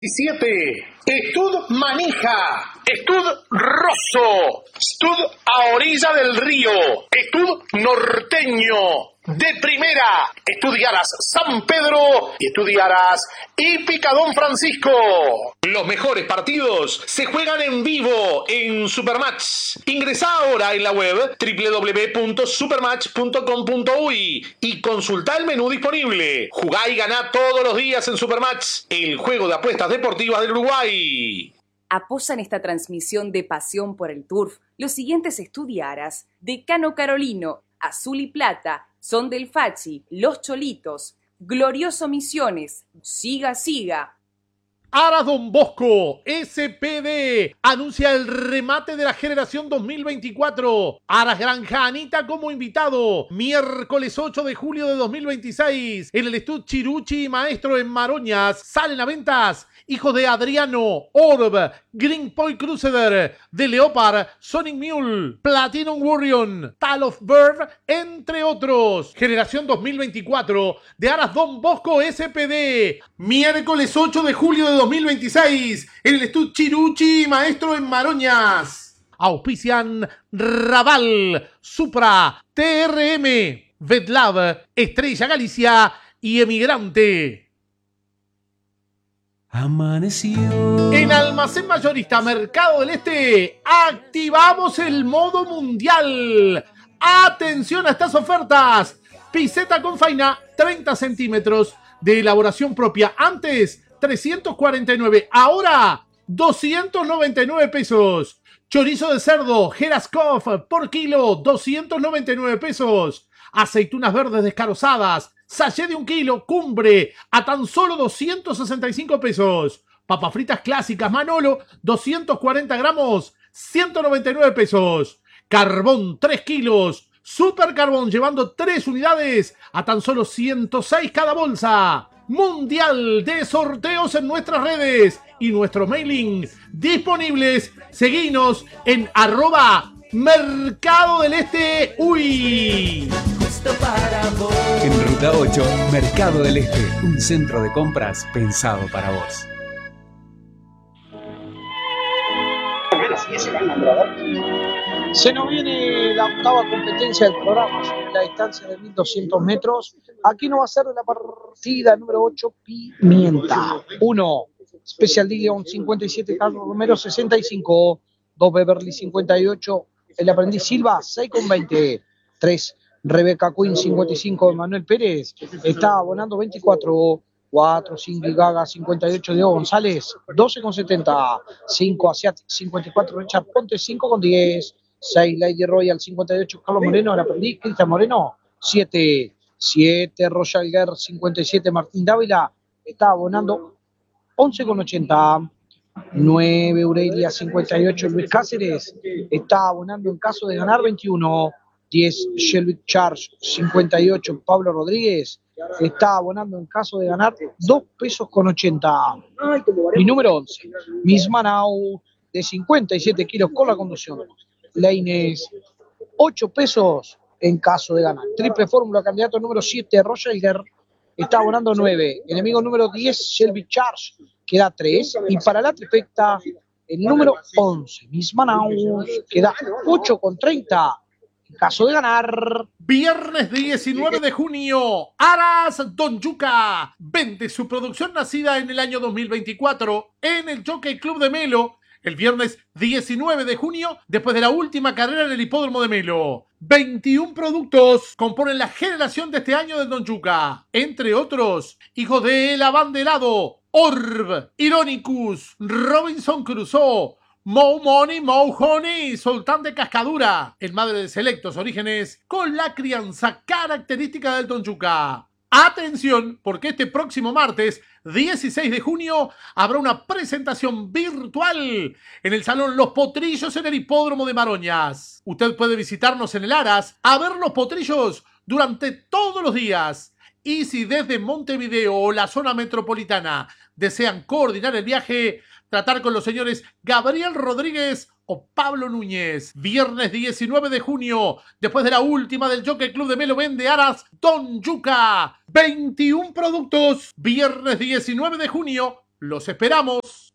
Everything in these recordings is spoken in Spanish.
17. Estud Manija, Estud Rosso, Estud a orilla del río, Estud Norteño, de primera, estudiarás San Pedro y estudiarás Hípica Don Francisco. Los mejores partidos se juegan en vivo en Supermatch. Ingresá ahora en la web www.supermatch.com.uy y consultá el menú disponible. Jugá y ganá todos los días en Supermatch, el juego de apuestas deportivas del Uruguay. Apoyan esta transmisión de pasión por el turf los siguientes estudiaras: Decano Carolino, Azul y Plata, Son del Fachi, Los Cholitos, Glorioso Misiones, Siga Siga. Aras Don Bosco, SPD, anuncia el remate de la generación 2024. Aras Granja Anita como invitado. Miércoles 8 de julio de 2026. En el Estud Chiruchi Maestro en Maroñas. Salen a ventas hijos de Adriano, Orb, Green Point Crusader, de Leopard, Sonic Mule, Platinum Warrior, Tal of Bird, entre otros. Generación 2024 de Aras Don Bosco SPD. Miércoles 8 de julio de 2026 en el Estud Chiruchi Maestro en Maroñas. Auspician Raval, Supra, TRM, Vetlab, Estrella Galicia y Emigrante. Amaneció. En Almacén Mayorista Mercado del Este activamos el modo mundial. Atención a estas ofertas. Piseta con faina 30 centímetros de elaboración propia. Antes 349, ahora 299 pesos. Chorizo de cerdo Geraskov por kilo 299 pesos. Aceitunas verdes descarozadas sachet de 1 kilo, Cumbre, a tan solo 265 pesos. Papas fritas clásicas Manolo, 240 gramos, 199 pesos. Carbón, 3 kilos. Super Carbón, llevando 3 unidades, a tan solo 106 cada bolsa. Mundial de sorteos en nuestras redes y nuestro mailing disponibles. Seguinos en @Mercado del Este UI. En Ruta 8, Mercado del Este, un centro de compras pensado para vos. Se nos viene la octava competencia del programa sobre la distancia de 1200 metros. Aquí no va a ser de la partida número 8, Pimienta. 1, Special Dion 57, Carlos Romero 65, 2, Beverly 58, el aprendiz Silva 6,20, 3, Rebeca Quinn 55, Manuel Pérez está abonando 24, 4, Cindy Gaga 58, Diego González 12,70, 5, Asiatic 54, Richard Ponte 5,10, 6, Lady Royal 58, Carlos Moreno, el aprendiz Cristian Moreno 7, Royal Girl 57, Martín Dávila está abonando 11,80, 9, Aurelia 58, Luis Cáceres está abonando en caso de ganar 21, 10, Shelby Charge 58, Pablo Rodríguez está abonando en caso de ganar 2 pesos con 80. Y número 11, Miss Manau de 57 kilos con la conducción. Leines 8 pesos en caso de ganar. Triple fórmula, candidato número 7, Roger Elger está abonando 9. Enemigo número 10, Shelby Charge, queda 3. Y para la trifecta, el número 11, Miss Manau, queda 8,30. En caso de ganar. Viernes 19 de junio, Aras Don Yuca vende su producción nacida en el año 2024 en el Jockey Club de Melo. El viernes 19 de junio, después de la última carrera en el hipódromo de Melo. 21 productos componen la generación de este año del Don Yuca. Entre otros, hijos de El Abanderado, Orb, Ironicus, Robinson Crusoe, Mo Money, Mo Honey, Sultán de Cascadura, el madre de selectos orígenes, con la crianza característica del Don Yuca. Atención, porque este próximo martes, 16 de junio, habrá una presentación virtual en el Salón Los Potrillos en el Hipódromo de Maroñas. Usted puede visitarnos en el Aras a ver los potrillos durante todos los días. Y si desde Montevideo o la zona metropolitana desean coordinar el viaje, tratar con los señores Gabriel Rodríguez o Pablo Núñez. Viernes 19 de junio, después de la última del Jockey Club de Melo, vende Aras Don Yuca. 21 productos. Viernes 19 de junio, ¡Los esperamos!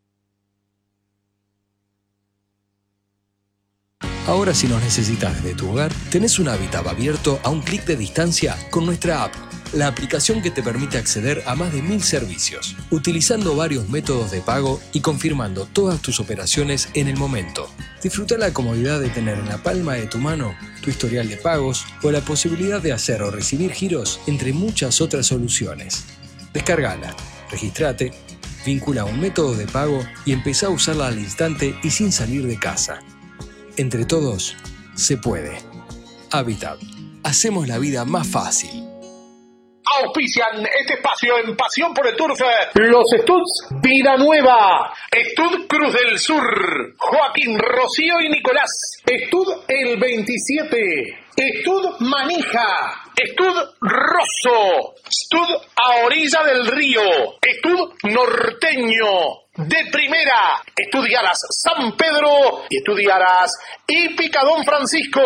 Ahora si nos necesitas desde tu hogar, tenés un Habitat abierto a un clic de distancia con nuestra app, la aplicación que te permite acceder a más de 1000 servicios, utilizando varios métodos de pago y confirmando todas tus operaciones en el momento. Disfruta la comodidad de tener en la palma de tu mano tu historial de pagos o la posibilidad de hacer o recibir giros entre muchas otras soluciones. Descárgala, registrate, vincula un método de pago y empezá a usarla al instante y sin salir de casa. Entre todos, se puede. Habitat. Hacemos la vida más fácil. Auspician este espacio en Pasión por el Turf. Los Studs Vida Nueva, Stud Cruz del Sur, Joaquín, Rocío y Nicolás, Stud El 27, Stud Manija, Stud Rosso, Stud a orilla del río, Stud Norteño, de primera, Estudiaras San Pedro y Estudiaras Hípica Don Francisco.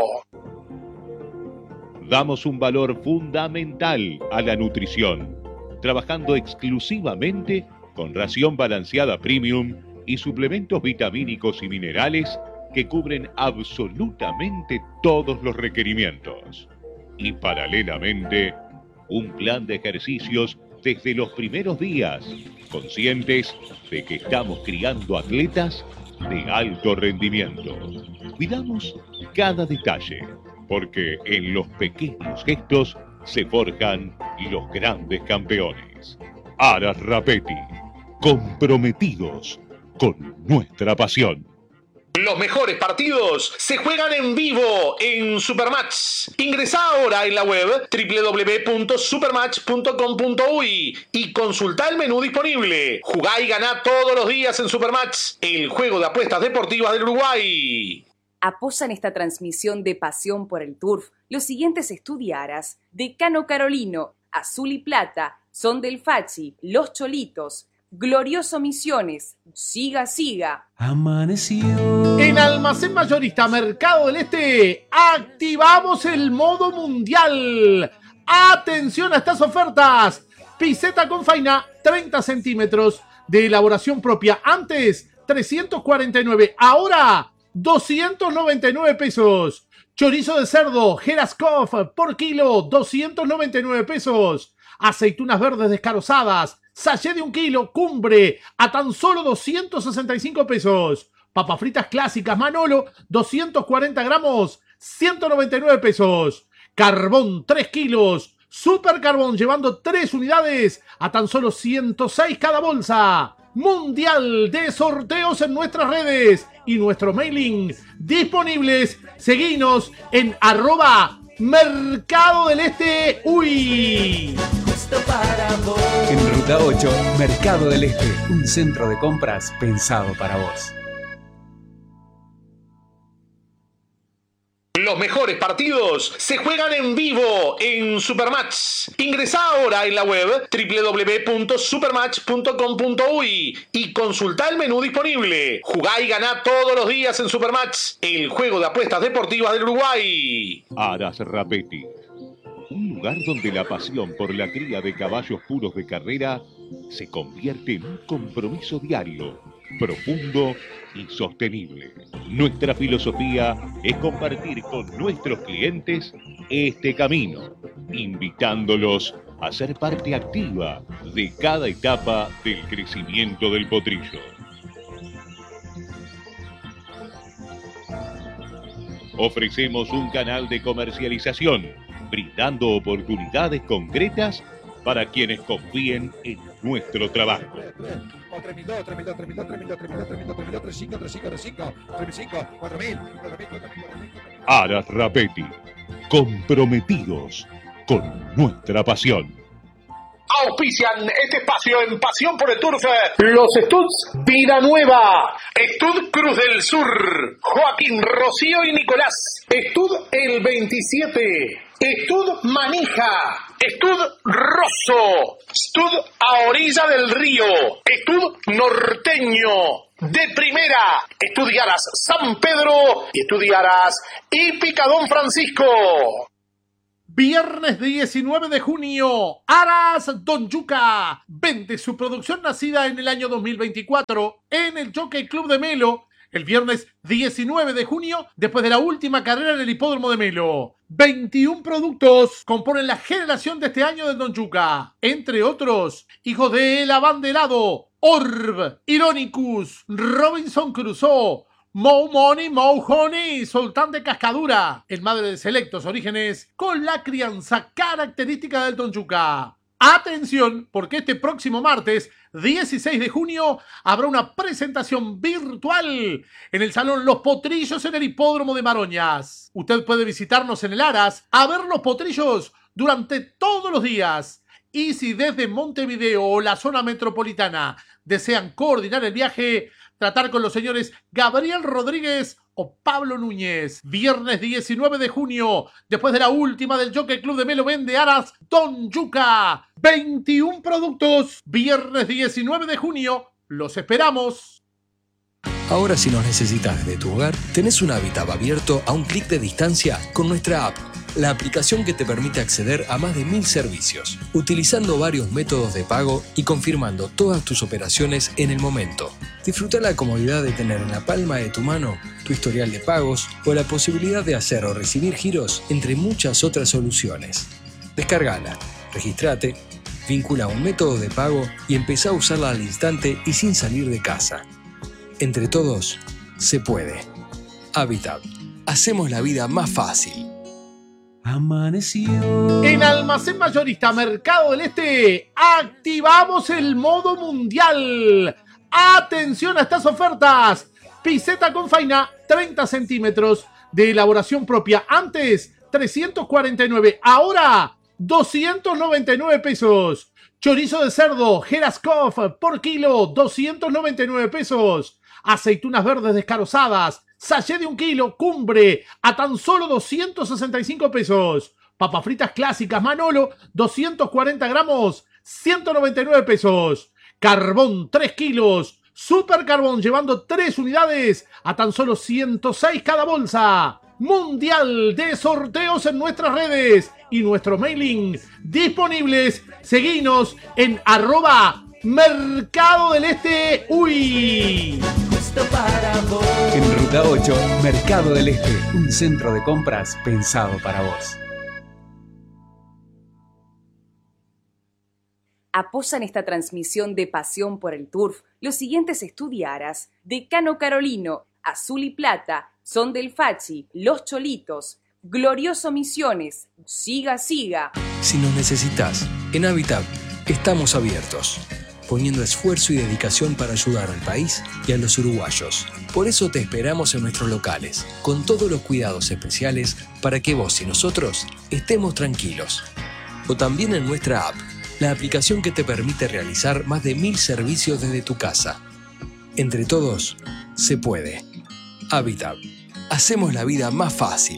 Damos un valor fundamental a la nutrición, trabajando exclusivamente con ración balanceada premium y suplementos vitamínicos y minerales que cubren absolutamente todos los requerimientos. Y paralelamente, un plan de ejercicios desde los primeros días, conscientes de que estamos criando atletas de alto rendimiento. Cuidamos cada detalle, porque en los pequeños gestos se forjan los grandes campeones. Aras Rapetti, comprometidos con nuestra pasión. Los mejores partidos se juegan en vivo en Supermatch. Ingresá ahora en la web www.supermatch.com.uy y consultá el menú disponible. Jugá y ganá todos los días en Supermatch, el juego de apuestas deportivas del Uruguay. Apoyan esta transmisión de Pasión por el Turf los siguientes estudiaras: Decano Carolino, Azul y Plata, Son del Fachi, Los Cholitos, Glorioso Misiones, Siga Siga. Amaneció. En Almacén Mayorista Mercado del Este activamos el modo mundial. ¡Atención a estas ofertas! Piseta con faina 30 centímetros de elaboración propia. Antes 349, ahora 299 pesos. Chorizo de cerdo Geraskov por kilo 299 pesos. Aceitunas verdes descarozadas sachet de 1 kilo Cumbre a tan solo 265 pesos. Papas fritas clásicas Manolo 240 gramos 199 pesos. Carbón 3 kilos Super Carbón llevando 3 unidades a tan solo 106 cada bolsa. Mundial de sorteos en nuestras redes y nuestro mailing disponibles. Seguinos en @Mercado del Este UI. En Ruta 8, Mercado del Este, un centro de compras pensado para vos. Los mejores partidos se juegan en vivo en Supermatch. Ingresá ahora en la web www.supermatch.com.uy y consultá el menú disponible. Jugá y ganá todos los días en Supermatch, el juego de apuestas deportivas del Uruguay. Aras Rapetti, un lugar donde la pasión por la cría de caballos puros de carrera se convierte en un compromiso diario, profundo y sostenible. Nuestra filosofía es compartir con nuestros clientes este camino, invitándolos a ser parte activa de cada etapa del crecimiento del potrillo. Ofrecemos un canal de comercialización, brindando oportunidades concretas para quienes confíen en nuestro trabajo. Aras Rapetti, comprometidos con nuestra pasión. Auspician este espacio en Pasión por el Turf. Los Studs Vida Nueva, Stud Cruz del Sur, Joaquín, Rocío y Nicolás, Stud El 27, Stud Manija, Stud Rosso, Stud a orilla del río, Stud Norteño, de primera, Estudiaras San Pedro y Estudiaras Hípica Don Francisco. Viernes 19 de junio, Aras Don Yuca vende su producción nacida en el año 2024 en el Jockey Club de Melo. El viernes 19 de junio, después de la última carrera en el hipódromo de Melo. 21 productos componen la generación de este año del Don Yuca. Entre otros, hijos de El Abanderado, Orb, Ironicus, Robinson Crusoe, Mo Money, Mo Honey, Sultán de Cascadura, el madre de selectos orígenes, con la crianza característica del Don Yuca. Atención, porque este próximo martes 16 de junio habrá una presentación virtual en el Salón Los Potrillos en el Hipódromo de Maroñas. Usted puede visitarnos en el Aras a ver los potrillos durante todos los días. Y si desde Montevideo o la zona metropolitana desean coordinar el viaje, tratar con los señores Gabriel Rodríguez o Pablo Núñez. Viernes 19 de junio, después de la última del Jockey Club de Melo, vende Aras Don Yuca. 21 productos. Viernes 19 de junio. Los esperamos. Ahora, si nos necesitas desde tu hogar, tenés un hábitat abierto a un clic de distancia con nuestra app. La aplicación que te permite acceder a más de 1000 servicios, utilizando varios métodos de pago y confirmando todas tus operaciones en el momento. Disfruta la comodidad de tener en la palma de tu mano tu historial de pagos o la posibilidad de hacer o recibir giros, entre muchas otras soluciones. Descárgala, regístrate, vincula un método de pago y empezá a usarla al instante y sin salir de casa. Entre todos, se puede. Habitat. Hacemos la vida más fácil. Amaneció. En Almacén Mayorista Mercado del Este activamos el modo mundial. Atención a estas ofertas. Piseta con faina 30 centímetros de elaboración propia. Antes 349, ahora 299 pesos. Chorizo de cerdo Geraskov por kilo 299 pesos. Aceitunas verdes descarozadas sachet de 1 kilo, Cumbre, a tan solo 265 pesos. Papas fritas clásicas Manolo, 240 gramos, 199 pesos. Carbón, 3 kilos. Super Carbón, llevando 3 unidades, a tan solo 106 cada bolsa. Mundial de sorteos en nuestras redes y nuestro mailing disponibles. Seguinos en @Mercado del Este UI. En Ruta 8, Mercado del Este, un centro de compras pensado para vos. Apoyan esta transmisión de Pasión por el Turf los siguientes estudiaras: Decano Carolino, Azul y Plata, Son del Fachi, Los Cholitos, Glorioso Misiones, Siga Siga. Si nos necesitas, en Habitat estamos abiertos, poniendo esfuerzo y dedicación para ayudar al país y a los uruguayos. Por eso te esperamos en nuestros locales, con todos los cuidados especiales para que vos y nosotros estemos tranquilos. O también en nuestra app, la aplicación que te permite realizar más de 1000 servicios desde tu casa. Entre todos, se puede. Habitat. Hacemos la vida más fácil.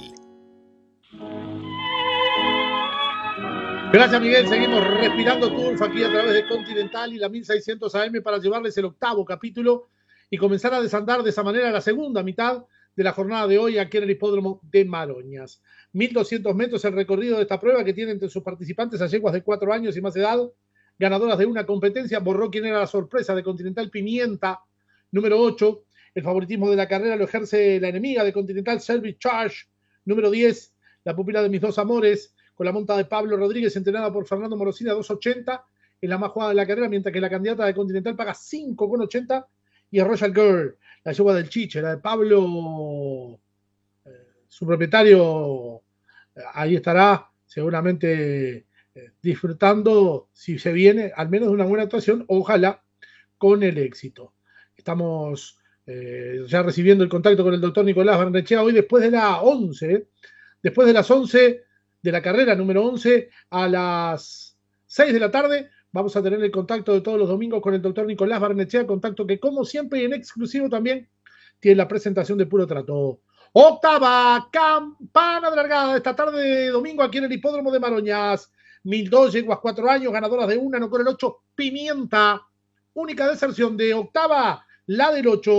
Gracias, Miguel. Seguimos respirando Turf aquí a través de Continental y la 1600 AM para llevarles el 8º capítulo y comenzar a desandar de esa manera la segunda mitad de la jornada de hoy aquí en el Hipódromo de Maroñas. 1200 metros el recorrido de esta prueba, que tiene entre sus participantes a yeguas de 4 años y más edad, ganadoras de una competencia. Borró quien era la sorpresa de Continental, Pimienta, número 8. El favoritismo de la carrera lo ejerce la enemiga de Continental, Service Charge, número 10. La pupila de mis dos amores, con la monta de Pablo Rodríguez, entrenada por Fernando Morosina, 2.80, es la más jugada de la carrera, mientras que la candidata de Continental paga 5.80, y el Royal Girl, la yegua del Chiche, la de Pablo, su propietario, ahí estará seguramente disfrutando, si se viene, al menos de una buena actuación, ojalá con el éxito. Estamos ya recibiendo el contacto con el doctor Nicolás Barnechea hoy después de las 11, después de las 11 de la carrera número 11, a las 6 de la tarde, vamos a tener el contacto de todos los domingos con el doctor Nicolás Barnechea, contacto que como siempre y en exclusivo también tiene la presentación de Puro Trato. 8ª campana de largada de esta tarde de domingo aquí en el Hipódromo de Maroñas. 1002, yeguas 4 años, ganadoras de una, no con el 8, Pimienta. Única deserción de 8ª, la del 8,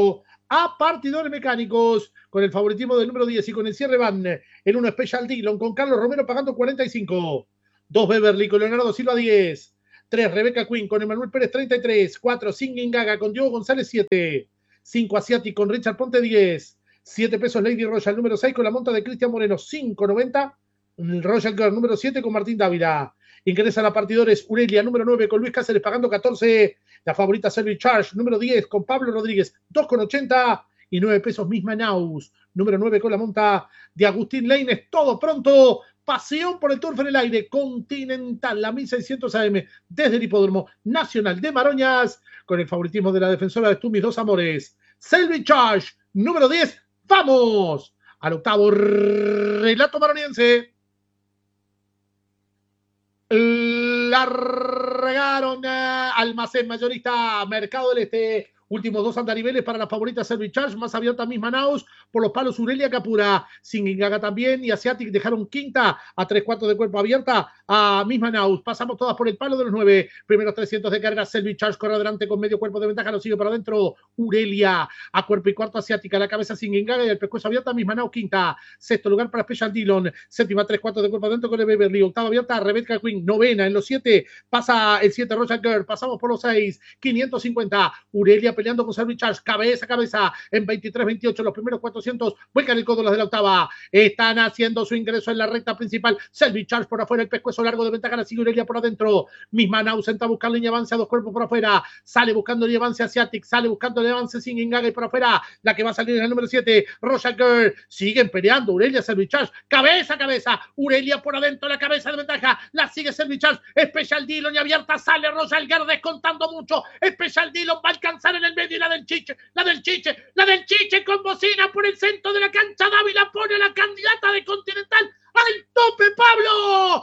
a partidores mecánicos con el favoritismo del número 10 y con el cierre van el 1 Special Dillon con Carlos Romero pagando 45, 2 Beverly con Leonardo Silva 10, 3 Rebeca Quinn con Emanuel Pérez 33, 4 Singing Gaga con Diego González 7, 5 Asiati con Richard Ponte 10, 7 pesos Lady Royal número 6 con la monta de Cristian Moreno 5.90, Royal Girl número 7 con Martín Dávila. Ingresan a partidores Urelia número 9 con Luis Cáceres pagando 14, la favorita Service Charge número 10 con Pablo Rodríguez 2.80 y 9 pesos Miss Manaus número 9 con la monta de Agustín Leines. Todo pronto, pasión por el turf en el aire continental, la 1600 AM desde el Hipódromo Nacional de Maroñas con el favoritismo de la defensora de tú mis dos amores Service Charge número 10. Vamos al octavo relato maroniense. Largaron Almacén Mayorista Mercado del Este. Últimos 2 andariveles para la favorita Service Charge, más abierta Miss Manaus, por los palos Urelia Capura, Singing Gaga también, y Asiatic dejaron quinta a 3/4 de cuerpo abierta a Miss Manaus. Pasamos todas por el palo de los 9, primeros 300 de carrera, Service Charge corre adelante con medio cuerpo de ventaja, lo sigue para adentro Urelia, a cuerpo y cuarto Asiática, la cabeza Singing Gaga y el pescuezo abierta Miss Manaus quinta, sexto lugar para Special Dillon, séptima 3/4 de cuerpo adentro con el Beverly, octava abierta Rebecca Quinn, novena en los 7, pasa el 7 Royal Girl, pasamos por los 6, 550, Urelia peleando con Service Charge, cabeza a cabeza en 23-28, los primeros 400, vuelcan el codo los de la octava, están haciendo su ingreso en la recta principal, Service Charge por afuera, el pescuezo largo de ventaja, la sigue Urelia por adentro, Miss Manaus entra a buscar línea avance a 2 cuerpos por afuera, sale buscando línea avance Asiatic, sale buscando línea avance Singing Gaga y por afuera, la que va a salir en el número 7, Royal Girl, siguen peleando, Urelia, Service Charge, cabeza a cabeza, Urelia por adentro, la cabeza de ventaja, la sigue Service Charge, Special Dillon y abierta, sale Royal Girl descontando mucho, Special Dillon va a alcanzar en el medio y la del Chiche con bocina por el centro de la cancha, Dávila pone a la candidata de Continental al tope, Pablo,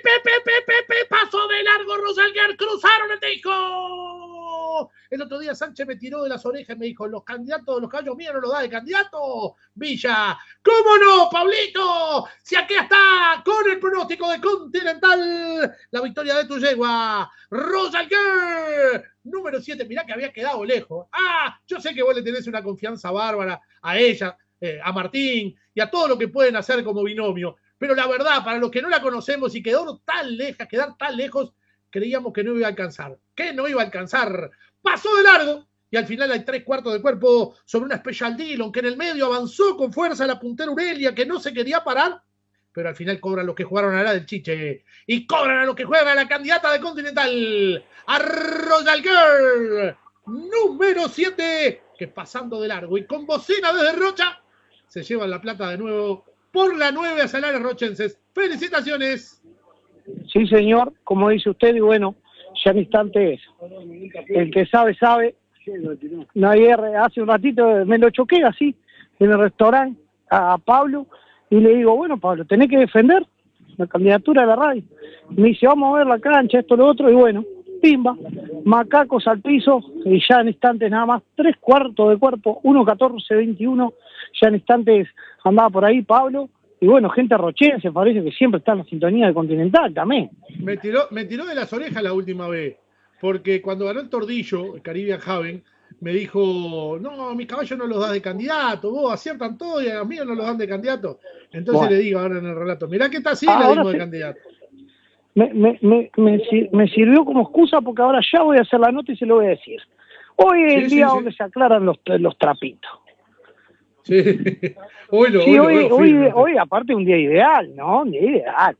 pasó de largo Royal Girl, cruzaron el tejo. El otro día Sánchez me tiró de las orejas y me dijo, los candidatos de los caballos míos no los da de candidato, Villa. ¿Cómo no, Pablito? Si aquí está con el pronóstico de Continental, la victoria de tu yegua, Royal Girl, número 7. Mirá que había quedado lejos. Yo sé que vos le tenés una confianza bárbara a ella, a Martín y a todo lo que pueden hacer como binomio. Pero la verdad, para los que no la conocemos y quedar tan lejos, creíamos que no iba a alcanzar. Que no iba a alcanzar. Pasó de largo y al final hay 3/4 de cuerpo sobre una Special Dillon que en el medio avanzó con fuerza la puntera Urelia que no se quería parar, pero al final cobran los que jugaron a la del Chiche y cobran a los que juegan a la candidata de Continental, a Royal Girl, número 7, que pasando de largo y con bocina desde Rocha, se llevan la plata de nuevo por la 9 a Salares Rochenses. ¡Felicitaciones! Sí, señor, como dice usted, y bueno, ya en instantes, el que sabe, sabe. No, ayer, hace un ratito me lo choqué así, en el restaurante, a Pablo, y le digo, bueno, Pablo, tenés que defender la candidatura de la radio. Me dice, vamos a ver la cancha, esto, lo otro, y bueno, pimba, macacos al piso, y ya en instantes nada más, 3/4 de cuerpo, 1.14.21, ya en instantes andaba por ahí Pablo, y bueno, gente rochense, parece que siempre está en la sintonía de Continental también. Me tiró de las orejas la última vez, porque cuando ganó el Tordillo, el Caribbean Haven, me dijo, no, mis caballos no los das de candidato, vos aciertan todo y a los míos no los dan de candidato. Entonces bueno, le digo ahora en el relato, mirá que está así, le dimos de candidato. Me sirvió como excusa porque ahora ya voy a hacer la nota y se lo voy a decir. Hoy es el día donde se aclaran los trapitos. Sí, hoy aparte un día ideal, ¿no? Un día ideal.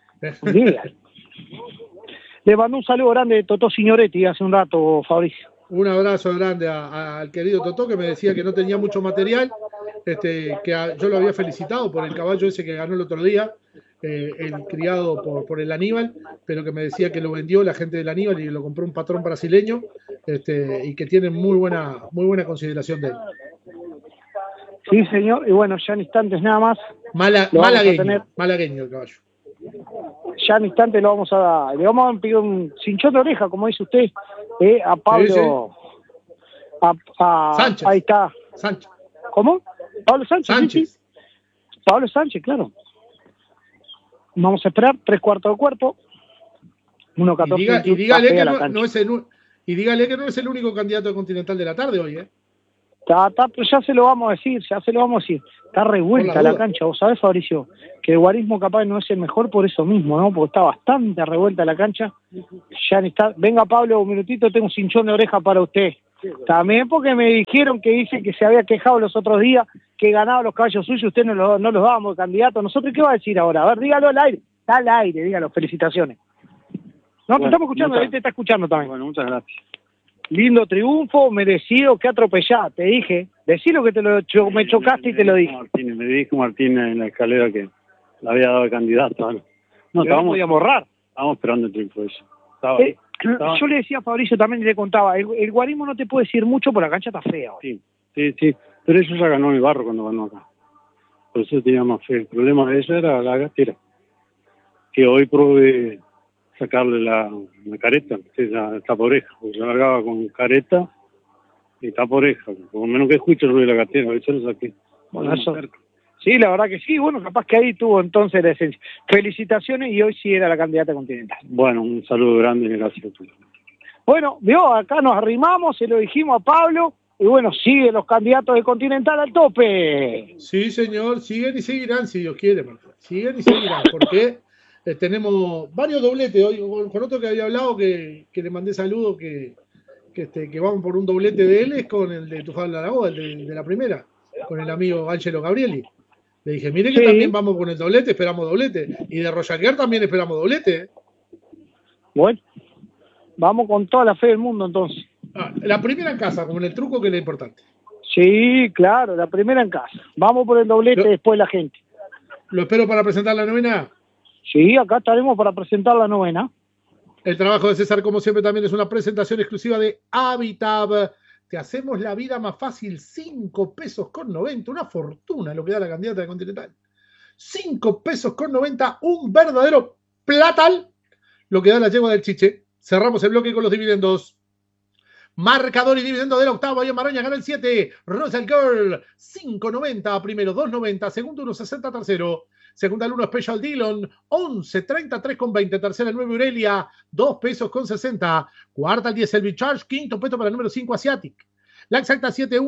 Le mandó un saludo grande de Totó Signoretti hace un rato, Fabricio. Un abrazo grande al querido Totó, que me decía que no tenía mucho material, yo lo había felicitado por el caballo ese que ganó el otro día, el criado por el Aníbal, pero que me decía que lo vendió la gente del Aníbal y lo compró un patrón brasileño, y que tiene muy buena consideración de él. Sí, señor, y bueno, ya en instantes nada más. Malagueño el caballo. Ya en instantes le vamos a pedir un cinchón de oreja, como dice usted, a Pablo. Sí. Sánchez. Ahí está. Sánchez. ¿Cómo? Pablo Sánchez. Sí. Pablo Sánchez, claro. Vamos a esperar, 3/4 de cuerpo. 1.14. Y dígale que no es el único candidato continental de la tarde hoy, Pero ya se lo vamos a decir. Está revuelta la cancha. ¿Vos sabés, Fabricio? Que el guarismo capaz no es el mejor por eso mismo, ¿no? Porque está bastante revuelta la cancha. Ya ni está. Venga, Pablo, un minutito, tengo un cinchón de oreja para usted. También porque me dijeron que dice que se había quejado los otros días, que ganaba los caballos suyos, usted no los dábamos de candidato. ¿Nosotros qué va a decir ahora? A ver, dígalo al aire. Está al aire, dígalo. Felicitaciones. No, te estamos escuchando, él te está escuchando también. Bueno, muchas gracias. Lindo triunfo, merecido, que atropellá, te dije. Decilo que me chocaste y te lo dije. Me dijo Martínez en la escalera que le había dado de candidato. No podíamos ahorrar. Estábamos esperando el triunfo de eso. Yo le decía a Fabricio también y le contaba, el guarismo no te puede decir mucho porque la cancha está fea hoy. Sí, pero eso ya ganó el barro cuando ganó acá. Por eso tenía más fe. El problema de ella era la gatera. Que hoy probé sacarle la careta, que ya está por oreja, porque yo largaba con careta y está por oreja, por lo menos que escuche el ruido de la gatera, eso lo saqué. Bueno, eso. Sí, la verdad que sí, bueno, capaz que ahí tuvo entonces la esencia. Felicitaciones y hoy sí era la candidata continental. Bueno, un saludo grande y gracias a todos. Bueno, vio, acá nos arrimamos, se lo dijimos a Pablo, y bueno, siguen los candidatos de Continental al tope. Sí, señor, siguen y seguirán, si Dios quiere, Marco. Siguen y seguirán, porque tenemos varios dobletes. Hoy con otro que había hablado, que le mandé saludos, que vamos por un doblete de él, es con el de Tufal Laragoa, el de la primera, con el amigo Angelo Gabrieli. Le dije, mire que también vamos con el doblete, esperamos doblete. Y de Royaquer también esperamos doblete. Bueno, vamos con toda la fe del mundo entonces. La primera en casa, como en el truco, que es lo importante. Sí, claro, la primera en casa. Vamos por el doblete después la gente. ¿Lo espero para presentar la novena? Sí, acá estaremos para presentar la novena. El trabajo de César, como siempre, también es una presentación exclusiva de Habitab. Te hacemos la vida más fácil, 5 pesos con 90, una fortuna lo que da la candidata de Continental. 5 pesos con 90, un verdadero platal, lo que da la yegua del Chiche. Cerramos el bloque con los dividendos. Marcador y dividendo de la octava, y en Maroña gana el 7, Rosal Girl, 5.90, primero 2.90, segundo 1.60, tercero. Segunda el 1 Special Dillon, 11.33 con 20. Tercera el 9 Aurelia, 2 pesos con 60. Cuarta el 10 Elvi Charge, quinto puesto para el número 5 Asiatic. La exacta 7-1,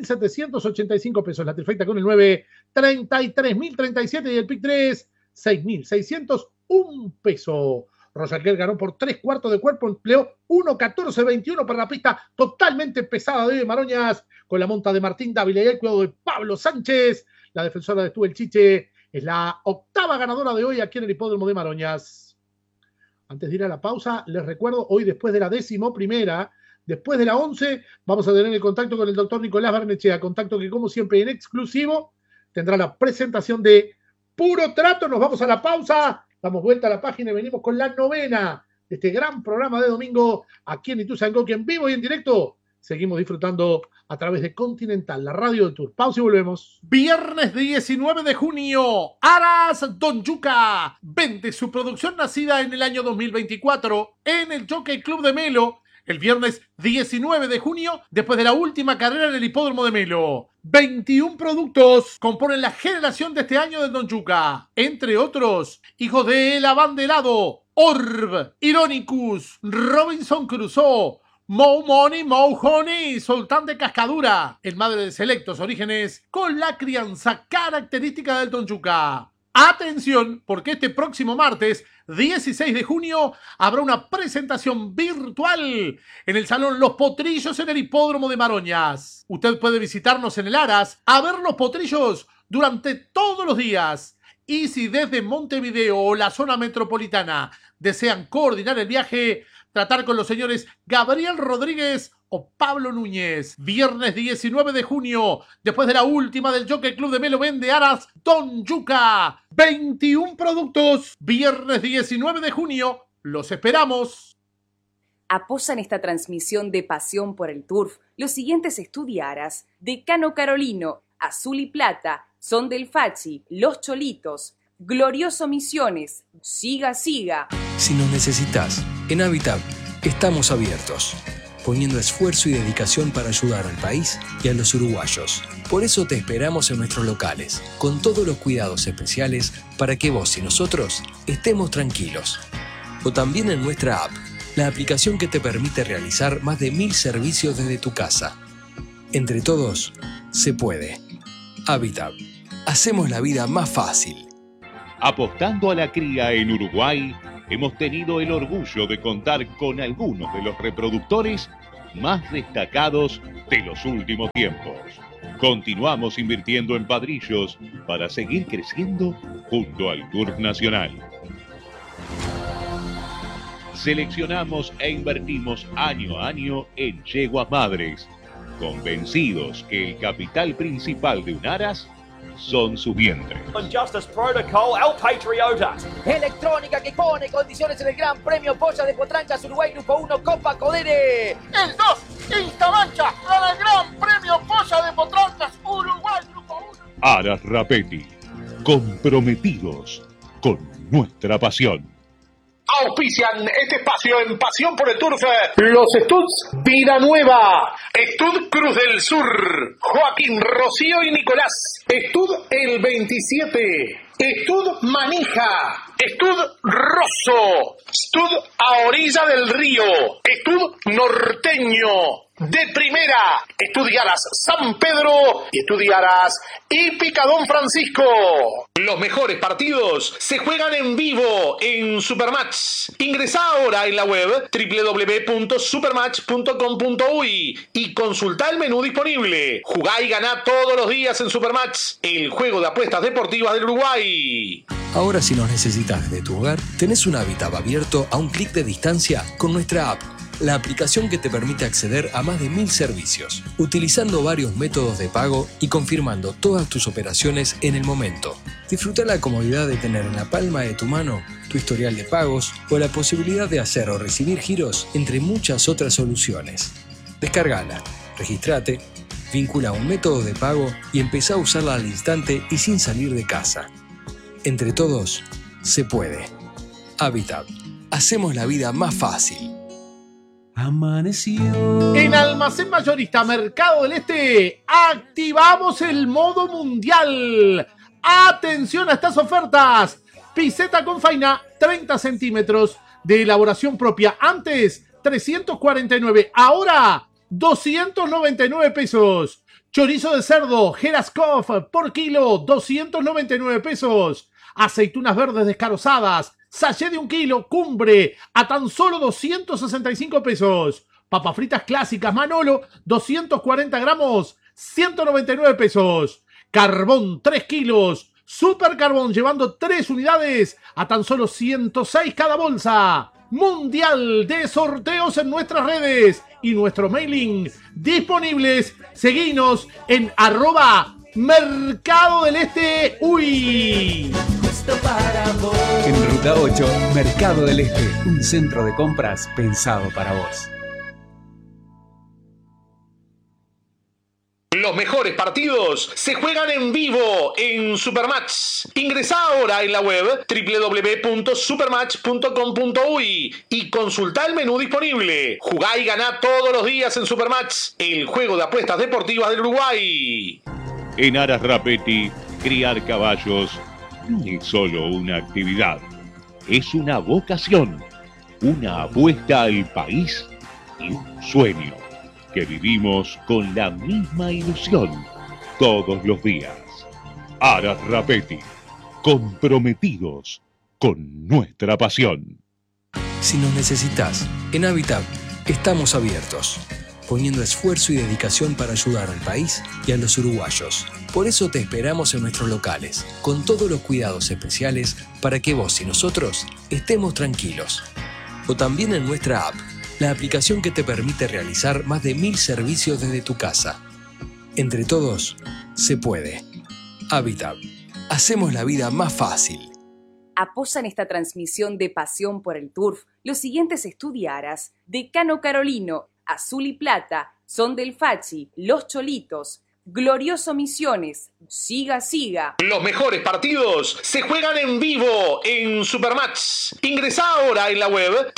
2.785 pesos. La trifecta con el 9, 33.037. Y el pick 3, 6.601 pesos. Rosaquel ganó por 3/4 de cuerpo, empleó 1.14.21 para la pista totalmente pesada de Maroñas, con la monta de Martín Dávila y el cuidado de Pablo Sánchez. La defensora de Estuve el Chiche es la octava ganadora de hoy aquí en el hipódromo de Maroñas. Antes de ir a la pausa, les recuerdo, hoy después de la 11ª, después de la 11, vamos a tener el contacto con el doctor Nicolás Barnechea, contacto que como siempre en exclusivo tendrá la presentación de Puro Trato. Nos vamos a la pausa, damos vuelta a la página y venimos con la novena de este gran programa de domingo aquí en Ituzaingó, que en vivo y en directo seguimos disfrutando a través de Continental, la radio del Tour. Pausa y volvemos. Viernes 19 de junio, Aras Don Yuca vende su producción nacida en el año 2024 en el Jockey Club de Melo. El viernes 19 de junio, después de la última carrera en el hipódromo de Melo. 21 productos componen la generación de este año del Don Yuca. Entre otros, hijos de El Abanderado, Orb, Ironicus, Robinson Crusoe, Mo Money, Mo Honey, Sultán de Cascadura, el madre de selectos orígenes, con la crianza característica del Don Yuca. Atención, porque este próximo martes 16 de junio habrá una presentación virtual en el Salón Los Potrillos en el Hipódromo de Maroñas. Usted puede visitarnos en el Aras a ver los potrillos durante todos los días. Y si desde Montevideo o la zona metropolitana desean coordinar el viaje, tratar con los señores Gabriel Rodríguez o Pablo Núñez. Viernes 19 de junio, después de la última del Jockey Club de Melo, vende Aras Don Yuca. 21 productos. Viernes 19 de junio, los esperamos. Apoyan esta transmisión de Pasión por el Turf los siguientes estudiaras: Decano Carolino, Azul y Plata, Son del Fachi, Los Cholitos, Glorioso Misiones, Siga Siga. Si nos necesitas, en Habitat estamos abiertos, poniendo esfuerzo y dedicación para ayudar al país y a los uruguayos. Por eso te esperamos en nuestros locales, con todos los cuidados especiales para que vos y nosotros estemos tranquilos. O también en nuestra app, la aplicación que te permite realizar más de 1000 servicios desde tu casa. Entre todos, se puede. Habitat. Hacemos la vida más fácil. Apostando a la cría en Uruguay, hemos tenido el orgullo de contar con algunos de los reproductores más destacados de los últimos tiempos. Continuamos invirtiendo en padrillos para seguir creciendo junto al Turf Nacional. Seleccionamos e invertimos año a año en yeguas madres, convencidos que el capital principal de un aras son sus vientres. Justice Protocol, El Patriota. Electrónica que pone condiciones en el Gran Premio Polla de Potrancas Uruguay Grupo 1 Copa Codere. El 2, Instamancha, gana el Gran Premio Polla de Potrancas Uruguay Grupo 1. Aras Rapetti, comprometidos con nuestra pasión. Auspician este espacio en Pasión por el Turf los Studs Vida Nueva, Stud Cruz del Sur, Joaquín, Rocío y Nicolás, Stud El 27, Stud Manija, Stud Rosso, Stud a orilla del río, Stud Norteño, de primera, Estudiaras San Pedro y Estudiaras Hípica Don Francisco. Los mejores partidos se juegan en vivo en Supermatch. Ingresá ahora en la web www.supermatch.com.uy y consultá el menú disponible. Jugá y ganá todos los días en Supermatch, el juego de apuestas deportivas del Uruguay. Ahora, si nos necesitas de tu hogar, tenés un Habitat abierto a un clic de distancia con nuestra app. La aplicación que te permite acceder a más de 1000 servicios, utilizando varios métodos de pago y confirmando todas tus operaciones en el momento. Disfruta la comodidad de tener en la palma de tu mano tu historial de pagos o la posibilidad de hacer o recibir giros, entre muchas otras soluciones. Descárgala, registrate, vincula un método de pago y empezá a usarla al instante y sin salir de casa. Entre todos, se puede. Habitat. Hacemos la vida más fácil. Amaneció. En Almacén Mayorista Mercado del Este activamos el modo mundial. Atención a estas ofertas. Piseta con faina 30 centímetros de elaboración propia. Antes 349, ahora 299 pesos. Chorizo de cerdo Geraskov por kilo 299 pesos. Aceitunas verdes descarozadas sachet de 1 kilo, Cumbre, a tan solo 265 pesos. Papas fritas clásicas Manolo, 240 gramos, 199 pesos. Carbón, 3 kilos. Super Carbón, llevando 3 unidades, a tan solo 106 cada bolsa. Mundial de sorteos en nuestras redes y nuestro mailing disponibles. Seguinos en @Mercado del Este UI. En Ruta 8, Mercado del Este, un centro de compras pensado para vos. Los mejores partidos se juegan en vivo en Supermatch. Ingresá ahora en la web www.supermatch.com.uy y consultá el menú disponible. Jugá y ganá todos los días en Supermatch, el juego de apuestas deportivas del Uruguay. En Aras Rapetti, criar caballos no es solo una actividad, es una vocación, una apuesta al país y un sueño que vivimos con la misma ilusión todos los días. Aras Rapetti, comprometidos con nuestra pasión. Si nos necesitas, en Habitat estamos abiertos, poniendo esfuerzo y dedicación para ayudar al país y a los uruguayos. Por eso te esperamos en nuestros locales, con todos los cuidados especiales para que vos y nosotros estemos tranquilos. O también en nuestra app, la aplicación que te permite realizar más de 1000 servicios desde tu casa. Entre todos, se puede. Habitat. Hacemos la vida más fácil. Apoyan esta transmisión de Pasión por el Turf los siguientes estudiaras: Decano Carolino, Azul y Plata, Son del Fachi, Los Cholitos, Glorioso Misiones, Siga Siga. Los mejores partidos se juegan en vivo en Supermatch. Ingresá ahora en la web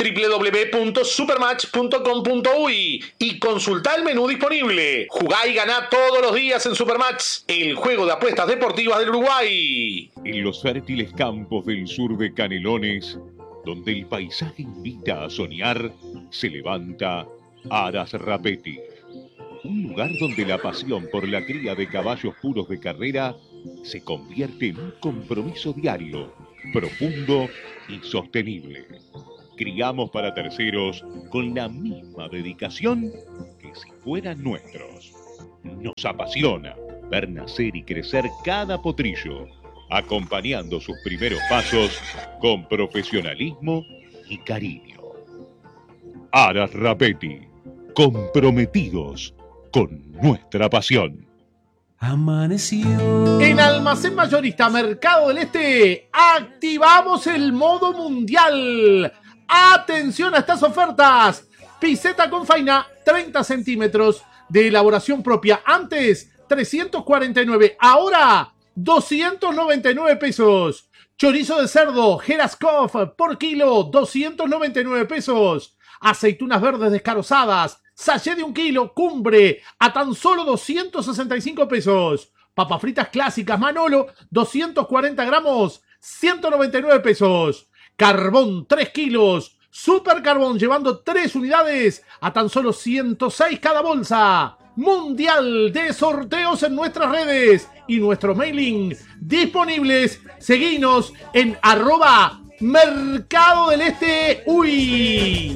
www.supermatch.com.uy y consultá el menú disponible. Jugá y ganá todos los días en Supermatch, el juego de apuestas deportivas del Uruguay. En los fértiles campos del sur de Canelones, donde el paisaje invita a soñar, se levanta Aras Rapetti. Un lugar donde la pasión por la cría de caballos puros de carrera se convierte en un compromiso diario, profundo y sostenible. Criamos para terceros con la misma dedicación que si fueran nuestros. Nos apasiona ver nacer y crecer cada potrillo, acompañando sus primeros pasos con profesionalismo y cariño. Aras Rapetti, comprometidos con nuestra pasión. Amaneció. En Almacén Mayorista Mercado del Este activamos el modo mundial. ¡Atención a estas ofertas! Piseta con faina 30 centímetros de elaboración propia. Antes 349, ahora 299 pesos. Chorizo de cerdo Geraskov por kilo 299 pesos. Aceitunas verdes descarozadas, sachet de 1 kilo, Cumbre, a tan solo 265 pesos. Papas fritas clásicas Manolo, 240 gramos, 199 pesos. Carbón 3 kilos, Super Carbón llevando 3 unidades, a tan solo 106 cada bolsa. Mundial de sorteos en nuestras redes y nuestro mailing disponibles. Seguinos en @Mercado del Este UI.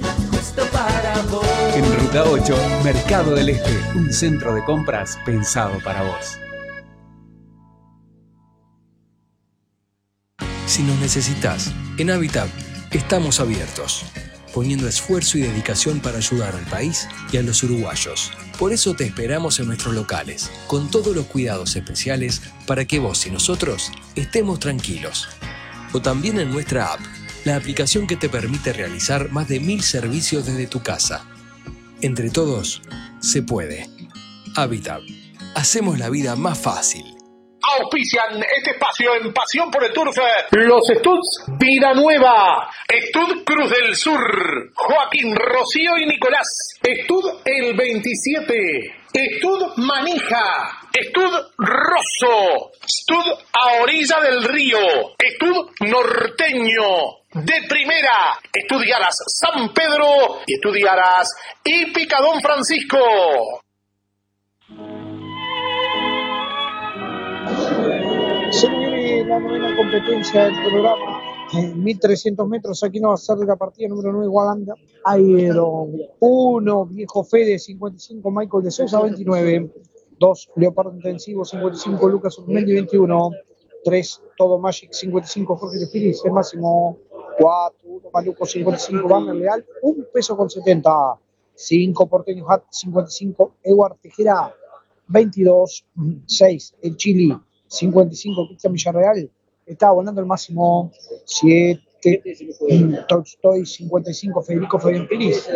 En Ruta 8, Mercado del Este, un centro de compras pensado para vos. Si nos necesitas, en Habitat estamos abiertos, poniendo esfuerzo y dedicación para ayudar al país y a los uruguayos. Por eso te esperamos en nuestros locales, con todos los cuidados especiales para que vos y nosotros estemos tranquilos. O también en nuestra app, la aplicación que te permite realizar más de 1000 servicios desde tu casa. Entre todos, se puede. Habitat. Hacemos la vida más fácil. Auspician este espacio en Pasión por el Turf los Studs Vida Nueva, Stud Cruz del Sur, Joaquín, Rocío y Nicolás, Stud El 27, Stud Manija, Stud Rosso, Stud a orilla del río, Stud Norteño, de primera, Estudiaras San Pedro y Estudiaras y Picadón Francisco. Se nos viene la novena competencia del programa. En 1300 metros, aquí nos va a ser la partida número 9, Gualanda. Iron 1, Viejo Fede 55, Michael de Sousa 29, 2, Leopardo Intensivo 55, Lucas Urmendi 21, 3, Todo Magic 55, Jorge de Piris, el máximo 4, 1, Maluco 55, Banner Leal, 1 peso con 70, 5, Porteño Hat 55, Eduard Tejera 22, 6, el Chili 55, Cristian Villarreal, está abonando el máximo 7, Tolstoy 55, Federico Piris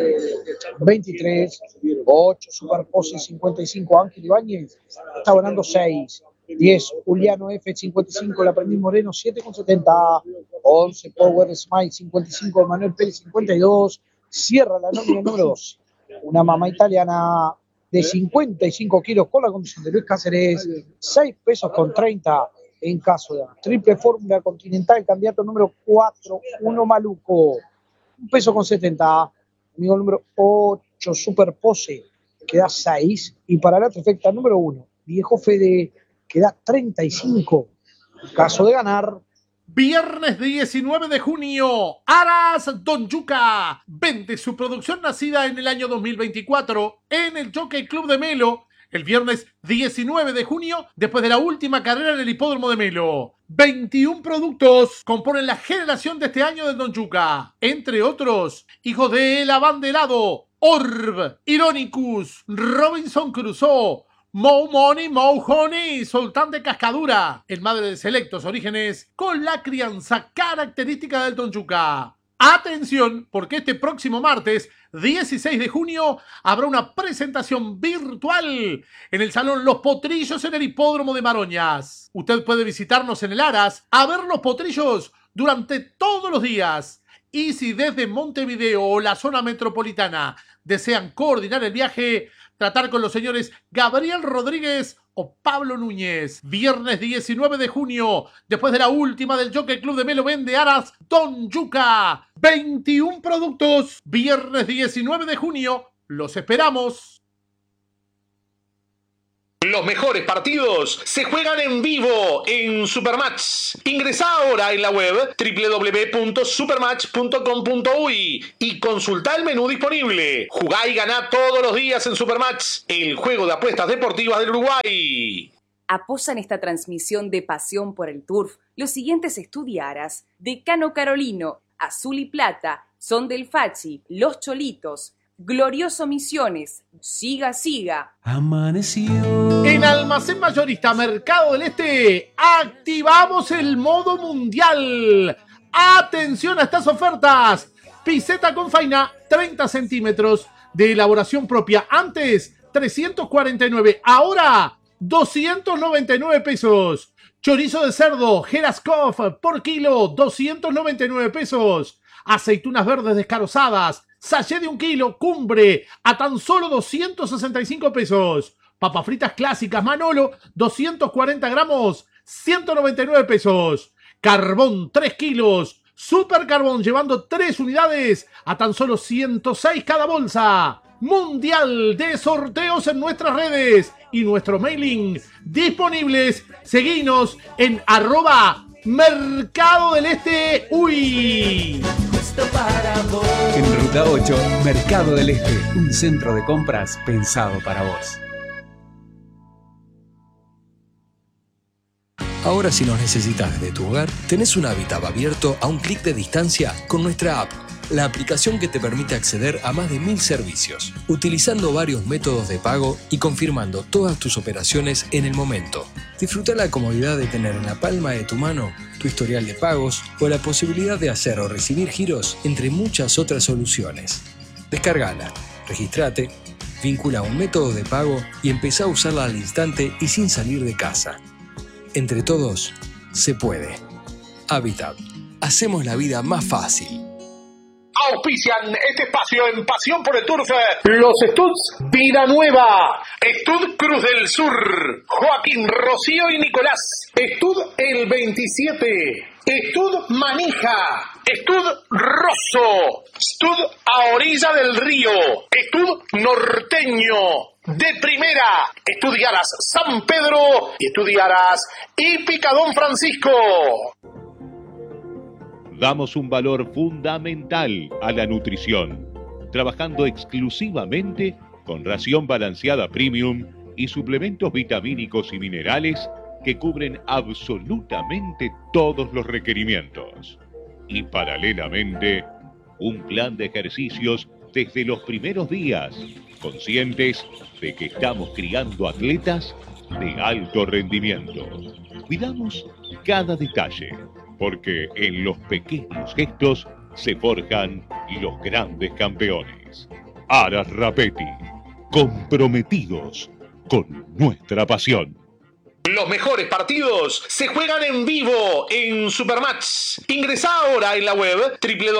23, 8, Superpose 55, Ángel Ibáñez, está abonando 6, 10, Juliano F 55, La Aprendiz Moreno 7,70, 11, Power Smile 55, Manuel Pérez 52, cierra la nómina número 2, una mamá italiana de 55 kilos con la conducción de Luis Cáceres, 6 pesos con 30 en caso de triple fórmula continental, candidato número 4, 1 Maluco, 1 peso con 70, amigo número 8, Superpose, queda 6, y para la trifecta número 1, Viejo Fede, queda 35, en caso de ganar. Viernes 19 de junio, Aras Don Yuca vende su producción nacida en el año 2024 en el Jockey Club de Melo. El viernes 19 de junio, después de la última carrera en el hipódromo de Melo. 21 productos componen la generación de este año del Don Yuca. Entre otros, hijos de El Abanderado, Orb, Ironicus, Robinson Crusoe, Mo Money, Mo Honey, Sultán de Cascadura, el madre de selectos orígenes, con la crianza característica del Don Yuca. Atención, porque este próximo martes, 16 de junio, habrá una presentación virtual en el Salón Los Potrillos en el Hipódromo de Maroñas. Usted puede visitarnos en el Aras a ver los potrillos durante todos los días. Y si desde Montevideo o la zona metropolitana desean coordinar el viaje, tratar con los señores Gabriel Rodríguez o Pablo Núñez. Viernes 19 de junio, después de la última del Jockey Club de Melo, vende Aras Don Yuca. 21 productos. Viernes 19 de junio, los esperamos. Los mejores partidos se juegan en vivo en Supermatch. Ingresá ahora en la web www.supermatch.com.uy y consultá el menú disponible. Jugá y ganá todos los días en Supermatch, el juego de apuestas deportivas del Uruguay. Apoyan esta transmisión de Pasión por el Turf los siguientes estudiaras: Decano Carolino, Azul y Plata, Son del Fachi, Los Cholitos, Glorioso Misiones, Siga Siga. Amaneció. En Almacén Mayorista Mercado del Este activamos el modo mundial. Atención a estas ofertas. Piseta con faina 30 centímetros de elaboración propia. Antes 349, ahora 299 pesos. Chorizo de cerdo Geraskov por kilo 299 pesos. Aceitunas verdes descarozadas sachet de 1 kilo Cumbre a tan solo 265 pesos. Papas fritas clásicas Manolo 240 gramos 199 pesos. Carbón 3 kilos Super Carbón llevando 3 unidades a tan solo 106 cada bolsa. Mundial de sorteos en nuestras redes y nuestro mailing disponibles. Seguinos en @Mercado del Este UI. En Ruta 8, Mercado del Este, un centro de compras pensado para vos. Ahora, si nos necesitas desde tu hogar, tenés un hábitat abierto a un clic de distancia con nuestra app, la aplicación que te permite acceder a más de 1000 servicios, utilizando varios métodos de pago y confirmando todas tus operaciones en el momento. Disfruta la comodidad de tener en la palma de tu mano tu historial de pagos o la posibilidad de hacer o recibir giros, entre muchas otras soluciones. Descárgala, registrate, vincula un método de pago y empezá a usarla al instante y sin salir de casa. Entre todos, se puede. Habitat. Hacemos la vida más fácil. Auspician este espacio en Pasión por el Turf los Studs Vida Nueva, Stud Cruz del Sur, Joaquín, Rocío y Nicolás, Stud El 27, Stud Manija, Stud Rosso, Stud a orilla del río, Stud Norteño, de primera, Estudiaras San Pedro y Estudiaras Hípica Don Francisco. Damos un valor fundamental a la nutrición, trabajando exclusivamente con ración balanceada premium y suplementos vitamínicos y minerales que cubren absolutamente todos los requerimientos. Y paralelamente, un plan de ejercicios desde los primeros días, conscientes de que estamos criando atletas de alto rendimiento. Cuidamos cada detalle, porque en los pequeños gestos se forjan los grandes campeones. Aras Rapetti, comprometidos con nuestra pasión. Los mejores partidos se juegan en vivo en Supermatch. Ingresá ahora en la web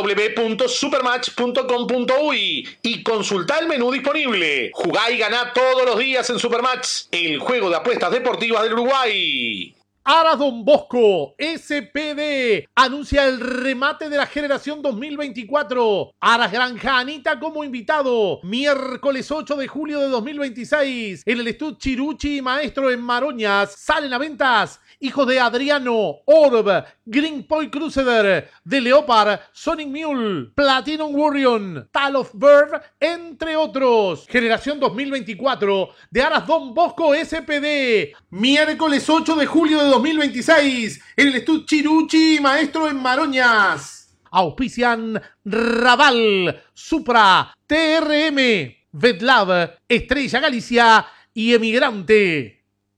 www.supermatch.com.uy y consultá el menú disponible. Jugá y ganá todos los días en Supermatch, el juego de apuestas deportivas del Uruguay. Aras Don Bosco, SPD, anuncia el remate de la generación 2024. Aras Granja Anita como invitado. Miércoles 8 de julio de 2026. En el Estud Chiruchi y Maestro en Maroñas. Salen a ventas hijos de Adriano, Orb, Green Point Crusader, de Leopard, Sonic Mule, Platinum Warrior, Tal of Bird, entre otros. Generación 2024 de Aras Don Bosco SPD. Miércoles 8 de julio de 2026 en el Estud Chiruchi Maestro en Maroñas. Auspician Raval, Supra, TRM, Vetlab, Estrella Galicia y Emigrante.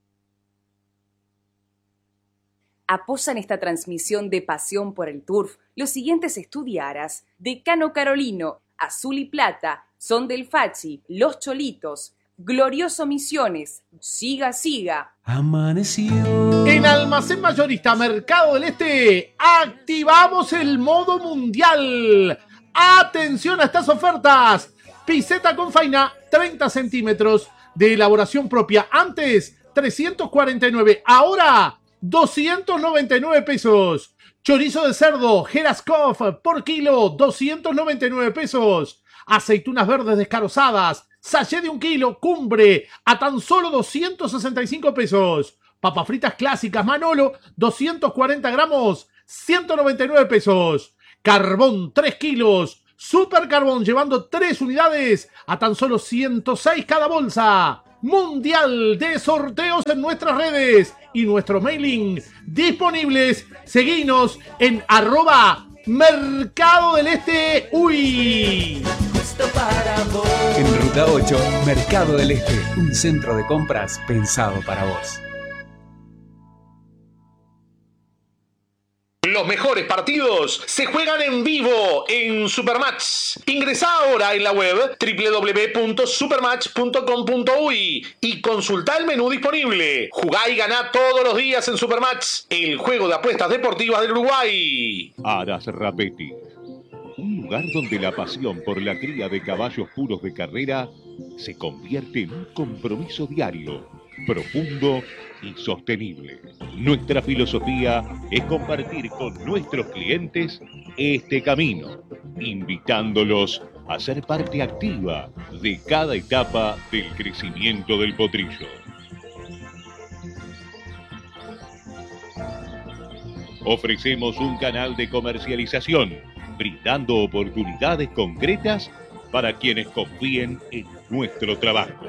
Apoyan esta transmisión de Pasión por el Turf los siguientes estudiaras: Decano Carolino, Azul y Plata, Son del Fachi, Los Cholitos, Glorioso Misiones, Siga Siga. Amaneció. En Almacén Mayorista Mercado del Este activamos el modo mundial. Atención a estas ofertas. Piseta con faina 30 centímetros de elaboración propia. Antes 349, ahora 299 pesos. Chorizo de cerdo Geraskov por kilo 299 pesos. Aceitunas verdes descarozadas Sachet de 1 kilo, Cumbre, a tan solo 265 pesos. Papas fritas clásicas Manolo, 240 gramos, 199 pesos. Carbón 3 kilos, Super Carbón llevando 3 unidades a tan solo 106 cada bolsa. Mundial de sorteos en nuestras redes y nuestro mailing disponibles. Seguinos en @Mercado del Este. ¡Uy! En Ruta 8, Mercado del Este, un centro de compras pensado para vos. Los mejores partidos se juegan en vivo en Supermatch. Ingresá ahora en la web www.supermatch.com.uy y consultá el menú disponible. Jugá y ganá todos los días en Supermatch, el juego de apuestas deportivas del Uruguay. Aras Rapetti, un lugar donde la pasión por la cría de caballos puros de carrera se convierte en un compromiso diario, profundo y sostenible. Nuestra filosofía es compartir con nuestros clientes este camino, invitándolos a ser parte activa de cada etapa del crecimiento del potrillo. Ofrecemos un canal de comercialización, brindando oportunidades concretas para quienes confíen en nuestro trabajo.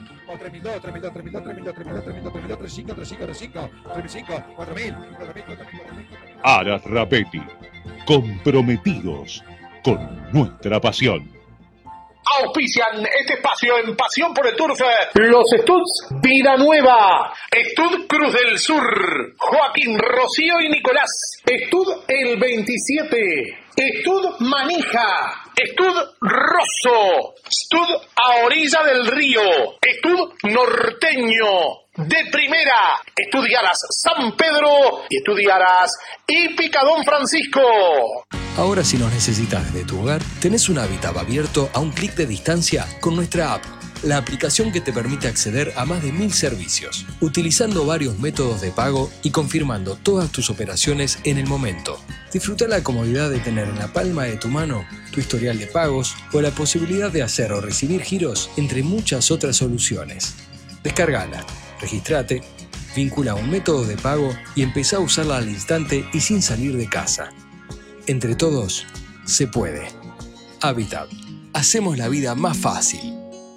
Aras Rapetti, comprometidos con nuestra pasión. Auspician este espacio en Pasión por el Turf los Studs Vida Nueva, Stud Cruz del Sur, Joaquín, Rocío y Nicolás, Stud El 27, Stud Manija, Stud Rosso, Stud a orilla del río, Stud Norteño, de primera, Estudiaras San Pedro y Estudiaras Hípica Don Francisco. Ahora si nos necesitas desde tu hogar, tenés un hábitat abierto a un clic de distancia con nuestra app, la aplicación que te permite acceder a más de 1000 servicios, utilizando varios métodos de pago y confirmando todas tus operaciones en el momento. Disfruta la comodidad de tener en la palma de tu mano tu historial de pagos o la posibilidad de hacer o recibir giros, entre muchas otras soluciones. Descárgala, registrate, vincula un método de pago y empezá a usarla al instante y sin salir de casa. Entre todos, se puede. Habitat. Hacemos la vida más fácil.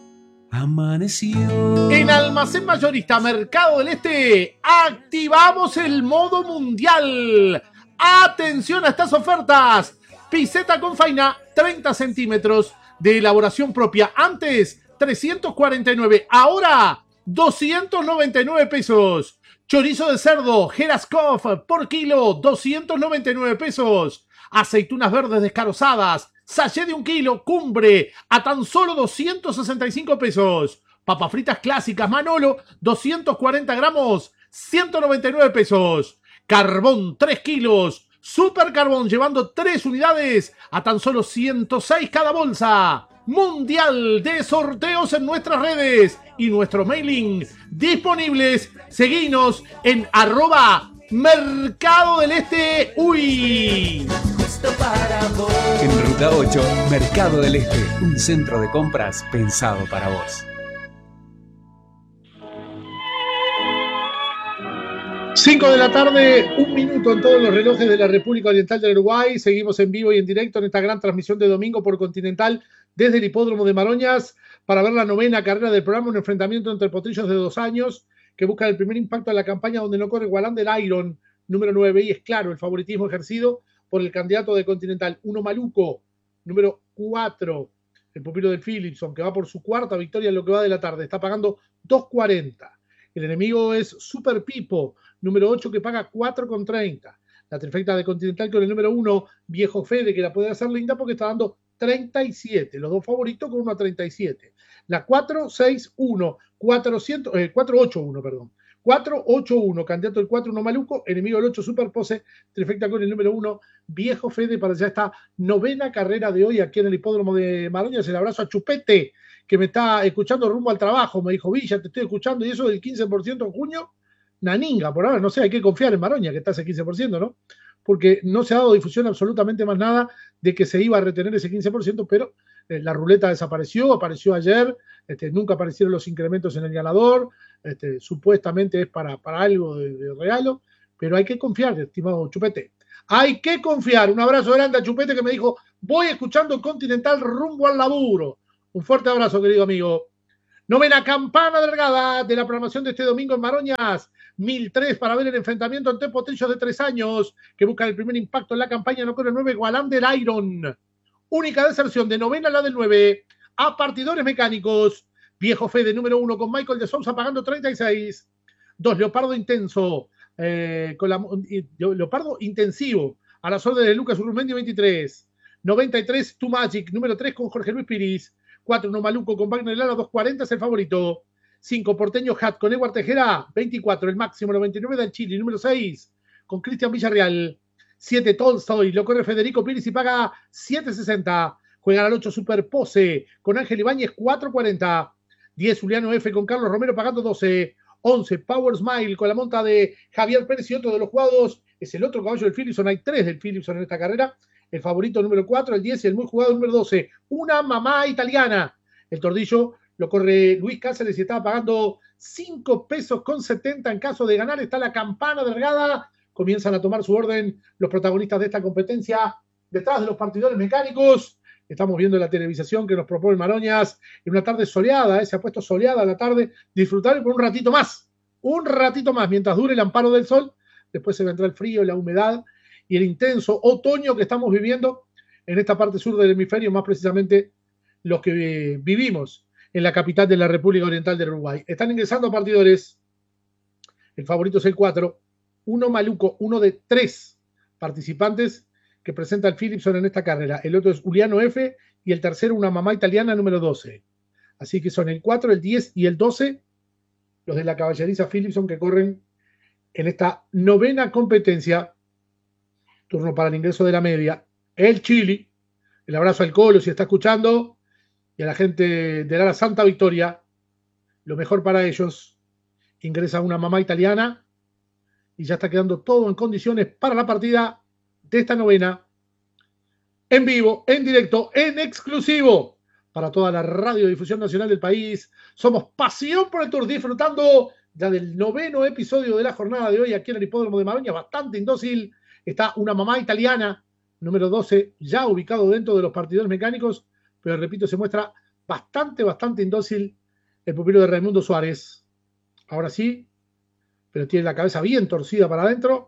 Amaneció. En Almacén Mayorista Mercado del Este, activamos el modo mundial. ¡Atención a estas ofertas! Piseta con faina, 30 centímetros de elaboración propia. Antes, 349. Ahora, 299 pesos. Chorizo de cerdo, Geraskov, por kilo, 299 pesos. Aceitunas verdes descarozadas, sachet de 1 kilo, Cumbre, a tan solo 265 pesos. Papas fritas clásicas Manolo, 240 gramos, 199 pesos. Carbón 3 kilos, Super Carbón llevando 3 unidades a tan solo 106 cada bolsa. Mundial de sorteos en nuestras redes y nuestro mailing disponibles. Seguinos en @Mercado del Este. ¡Uy! En Ruta 8, Mercado del Este, un centro de compras pensado para vos. 5 de la tarde, 1 minuto en todos los relojes de la República Oriental del Uruguay. Seguimos en vivo y en directo en esta gran transmisión de domingo por Continental desde el Hipódromo de Maroñas para ver la 9ª carrera del programa, un enfrentamiento entre potrillos de 2 años que buscan el primer impacto de la campaña donde no corre Gualán del Iron, número 9, y es claro el favoritismo ejercido por el candidato de Continental, Uno Maluco, número 4, el pupilo del Philipson, que va por su 4ª victoria en lo que va de la tarde, está pagando 2.40. El enemigo es Super Pipo, número 8, que paga 4.30. La trifecta de Continental con el número 1, Viejo Fede, que la puede hacer linda porque está dando 37. Los dos favoritos con 1.37. La 4-6-1, 4-8-1, perdón. 4-8-1, candidato el 4, Uno Maluco, enemigo el 8, Super Pose, trifecta con el número 1, Viejo Fede, para ya esta 9ª carrera de hoy aquí en el Hipódromo de Maroñas. El abrazo a Chupete, que me está escuchando rumbo al trabajo. Me dijo, Villa, te estoy escuchando, y eso del 15% en junio, naninga, por ahora, no sé, hay que confiar en Maroña, que está ese 15%, ¿no? Porque no se ha dado difusión absolutamente más nada de que se iba a retener ese 15%, pero La ruleta desapareció, apareció ayer, nunca aparecieron los incrementos en el ganador, supuestamente es para algo de regalo, pero hay que confiar, estimado Chupete. Hay que confiar. Un abrazo grande a Chupete que me dijo, voy escuchando Continental rumbo al laburo. Un fuerte abrazo, querido amigo. Novena campana delgada de la programación de este domingo en Maroñas. 1003 para ver el enfrentamiento ante potrillos de 3 años que buscan el primer impacto en la campaña. No con el 9, Gualander Iron. Única deserción de novena la del 9. A partidores mecánicos. Viejo Fede número 1 con Michael de Sousa pagando 36. 2, Leopardo Intenso. Leopardo Intensivo. A las órdenes de Lucas Urrumendi 23. 93, Tu Magic número 3 con Jorge Luis Piris. 4, No Maluco con Wagner Lara, 2.40 es el favorito. 5, Porteño Hat con Edward Tejera, 24, el máximo 99 del Chile. Número 6, con Cristian Villarreal. 7, Tolstoy, lo corre Federico Piris y paga 7.60. Juegan al 8, Superpose con Ángel Ibáñez, 4.40. 10, Juliano F con Carlos Romero pagando 12. 11, Power Smile con la monta de Javier Pérez y otro de los jugados. Es el otro caballo del Philipson, hay 3 del Philipson en esta carrera. El favorito número 4, el 10 y el muy jugado número 12. Una mamá italiana. El tordillo lo corre Luis Cáceres y estaba pagando 5 pesos con 70 en caso de ganar. Está la campana delgada. Comienzan a tomar su orden los protagonistas de esta competencia. Detrás de los partidores mecánicos. Estamos viendo la televisación que nos propone Maroñas en una tarde soleada. Se ha puesto soleada la tarde. Disfrutar por un ratito más. Un ratito más mientras dure el amparo del sol. Después se vendrá el frío, la humedad y el intenso otoño que estamos viviendo en esta parte sur del hemisferio, más precisamente los que vivimos en la capital de la República Oriental del Uruguay. Están ingresando partidores. El favorito es el 4. Uno Maluco, uno de 3 participantes que presenta el Philipson en esta carrera. El otro es Juliano F. y el tercero una mamá italiana número 12. Así que son el 4, el 10 y el 12 los de la caballeriza Philipson que corren en esta novena competencia. Turno para el ingreso de la media. El Chili. El abrazo al Colo si está escuchando. Y a la gente de la Santa Victoria. Lo mejor para ellos. Ingresa una mamá italiana. Y ya está quedando todo en condiciones para la partida de esta novena. En vivo, en directo, en exclusivo. Para toda la radiodifusión nacional del país. Somos Pasión por el Tour. Disfrutando ya del noveno episodio de la jornada de hoy aquí en el Hipódromo de Maroña. Bastante indócil. Está una mamá italiana, número 12, ya ubicado dentro de los partidores mecánicos, pero repito, se muestra bastante indócil el pupilo de Raimundo Suárez. Ahora sí, pero tiene la cabeza bien torcida para adentro.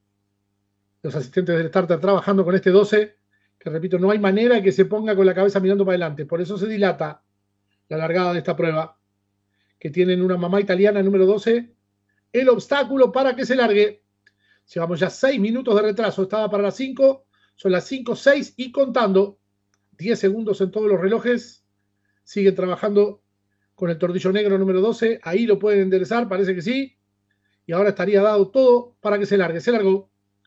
Los asistentes del starter trabajando con este 12, que repito, no hay manera que se ponga con la cabeza mirando para adelante. Por eso se dilata la largada de esta prueba, que tienen una mamá italiana, número 12, el obstáculo para que se largue. Llevamos ya 6 minutos de retraso. Estaba para las 5. Son las 5, 6 y contando. 10 segundos en todos los relojes. Siguen trabajando con el tordillo negro número 12. Ahí lo pueden enderezar. Parece que sí. Y ahora estaría dado todo para que se largue. Se largó.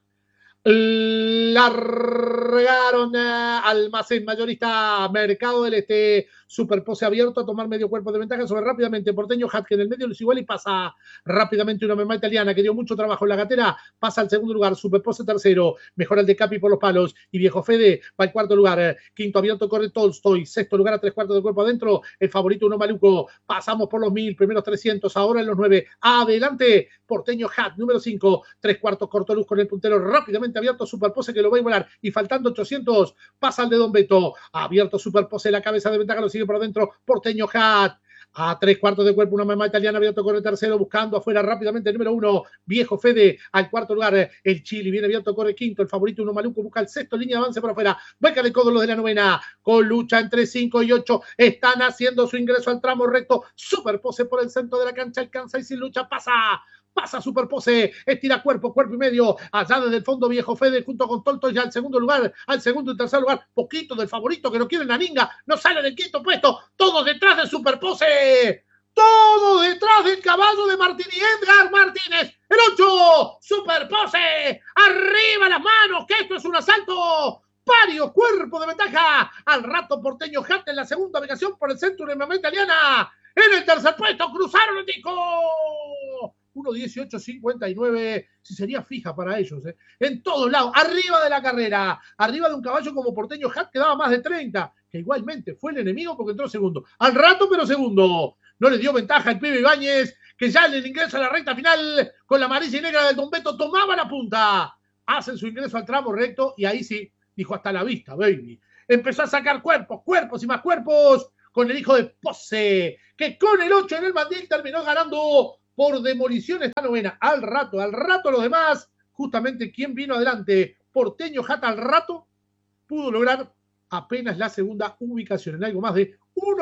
Largaron Almacén Mayorista Mercado del Este. Superpose abierto a tomar medio cuerpo de ventaja sobre rápidamente Porteño Hat, que en el medio lo igual y pasa rápidamente una mamá italiana que dio mucho trabajo en la gatera, pasa al segundo lugar, Superpose tercero, mejora el de Capi por los palos y Viejo Fede va al cuarto lugar, quinto abierto corre Tolstoy, sexto lugar a 3/4 del cuerpo adentro, el favorito Uno Maluco, pasamos por los 1000, primeros 300, ahora en los 9, adelante Porteño Hat, número 5, 3/4 corto luz con el puntero rápidamente abierto, Superpose que lo va a igualar y faltando 800, pasa al de Don Beto, abierto Superpose, la cabeza de ventaja lo sigue por adentro, Porteño Hat, a 3/4 de cuerpo, una mamá italiana abierto corre tercero, buscando afuera rápidamente el número 1, Viejo Fede al cuarto lugar, el Chili viene abierto, corre quinto, el favorito Uno Maluco busca el sexto, línea de avance por afuera, hueca de codo los de la novena, con lucha entre 5 y 8, están haciendo su ingreso al tramo recto, Superpose por el centro de la cancha, alcanza y sin lucha pasa Superpose, estira cuerpo y medio, allá desde el fondo Viejo Fede junto con Tolto ya al segundo lugar, al segundo y tercer lugar, poquito del favorito que no quiere la ninga, no sale del quinto puesto, todos detrás de Superpose, todo detrás del caballo de Martín y Edgar Martínez, el 8, Superpose, arriba las manos, que esto es un asalto, varios cuerpos de ventaja, al rato Porteño Hat en la segunda ubicación por el centro de mamá italiana, en el tercer puesto cruzaron el disco. 1 1:18:59, si sería fija para ellos, en todos lados, arriba de la carrera, arriba de un caballo como Porteño Hat que daba más de 30, que igualmente fue el enemigo porque entró segundo, al rato pero segundo, no le dio ventaja el pibe Ibáñez, que ya en el ingreso a la recta final, con la amarilla y negra del Don Beto, tomaba la punta, hacen su ingreso al tramo recto, y ahí sí, dijo hasta la vista, baby, empezó a sacar cuerpos y más cuerpos, con el hijo de Pose, que con el 8 en el mandil terminó ganando por demolición esta novena. Al rato los demás, justamente quien vino adelante, Porteño Hat al rato, pudo lograr apenas la segunda ubicación, en algo más de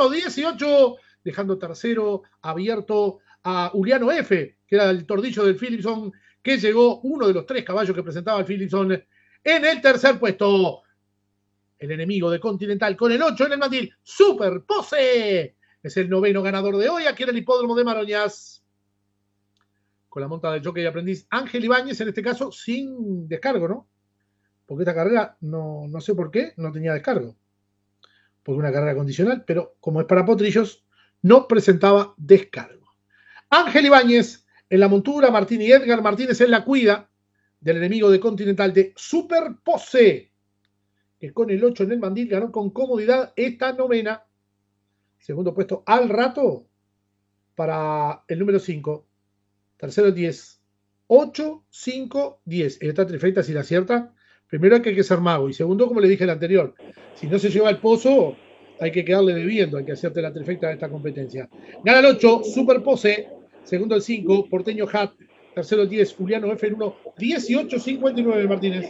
1:18, dejando tercero abierto a Juliano F., que era el tordillo del Philipson, que llegó uno de los 3 caballos que presentaba el Philipson en el tercer puesto. El enemigo de Continental con el 8 en el mandil, Super Pose, es el noveno ganador de hoy aquí en el hipódromo de Maroñas. Con la monta del jockey aprendiz Ángel Ibáñez, en este caso sin descargo, ¿no? Porque esta carrera, no sé por qué, no tenía descargo. Porque una carrera condicional, pero como es para potrillos, no presentaba descargo. Ángel Ibáñez en la montura, Martín y Edgar Martínez en la cuida del enemigo de Continental de Super Pose, que con el 8 en el mandil ganó con comodidad esta novena. Segundo puesto al rato para el número 5. Tercero 10. 8, 5, 10. Esta trifecta si la acierta, primero hay que ser mago. Y segundo, como le dije el anterior, si no se lleva el pozo, hay que quedarle debiendo, hay que hacerte la trifecta de esta competencia. Gana el 8, Super Pose. Segundo el 5, Porteño Hat. Tercero el 10, Juliano F. 1, 18:59, Martínez.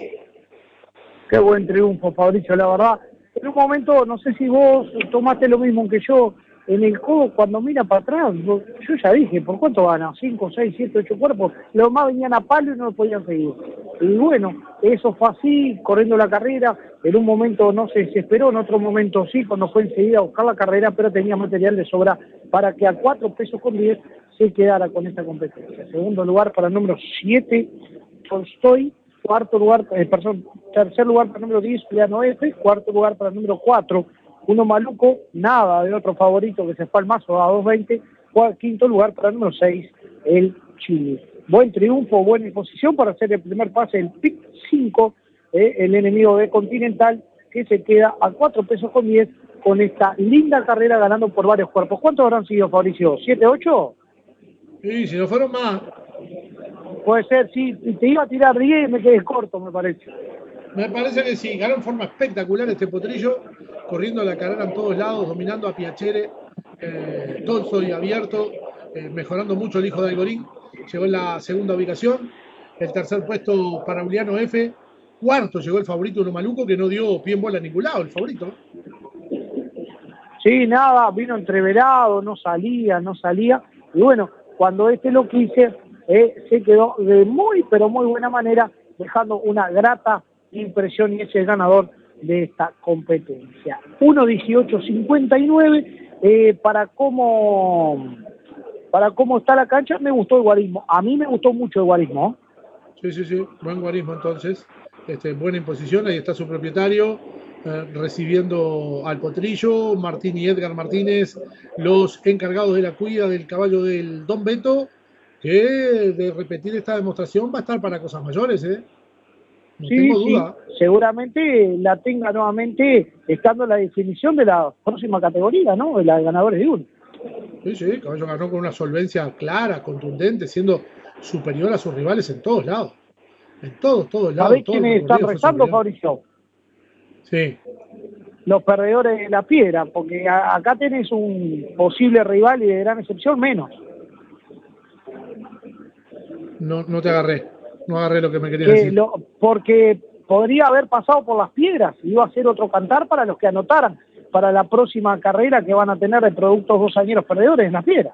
Qué buen triunfo, Fabricio, la verdad. En un momento, no sé si vos tomaste lo mismo que yo, en el codo, cuando mira para atrás, yo ya dije, ¿por cuánto gana? 5, 6, 7, 8 cuerpos. Los más venían a palo y no lo podían seguir. Y bueno, eso fue así, corriendo la carrera. En un momento no se desesperó, en otro momento sí, cuando fue enseguida a buscar la carrera, pero tenía material de sobra para que a 4 pesos con 10 se quedara con esta competencia. Segundo lugar para el número 7, Tolstoy. Tercer lugar para el número 10, Juliano F. Cuarto lugar para el número 4, Uno Maluco, nada de otro favorito que se fue al mazo a 2.20. Quinto lugar para el número 6, el Chile. Buen triunfo, buena disposición para hacer el primer pase del PIC 5, el enemigo de Continental, que se queda a 4 pesos con 10 con esta linda carrera ganando por varios cuerpos. ¿Cuántos habrán sido, Fabricio? ¿7, 8? Sí, si no fueron más. Puede ser, sí, te iba a tirar 10 y me quedé corto, me parece. Me parece que sí, ganó en forma espectacular este potrillo, corriendo la carrera en todos lados, dominando a Piacere, Tolso y abierto, mejorando mucho el hijo de Algorín, llegó en la segunda ubicación, el tercer puesto para Juliano F, cuarto llegó el favorito Uno Maluco, que no dio pie en bola a ningún lado, el favorito. Sí, nada, vino entreverado, no salía, y bueno, cuando lo quise, se quedó de muy, pero muy buena manera, dejando una grata impresión y es el ganador de esta competencia. 1:18:59, para cómo está la cancha, me gustó el guarismo. A mí me gustó mucho el guarismo. Sí, buen guarismo entonces, buena imposición, ahí está su propietario, recibiendo al potrillo, Martín y Edgar Martínez, los encargados de la cuida del caballo del Don Beto, que de repetir esta demostración va a estar para cosas mayores, No tengo duda. Sí, seguramente la tenga nuevamente estando en la definición de la próxima categoría, ¿no? De la de ganadores de uno. Sí, el caballo ganó con una solvencia clara, contundente, siendo superior a sus rivales en todos lados. En todos lados. ¿Sabés quiénes están rezando, Fabricio? Sí. Los perdedores de la piedra, porque acá tenés un posible rival y de gran excepción menos. No te agarré. No agarré lo que me querías decir. Porque podría haber pasado por las piedras. Iba a ser otro cantar para los que anotaran para la próxima carrera que van a tener de productos 2 añeros perdedores en las piedras.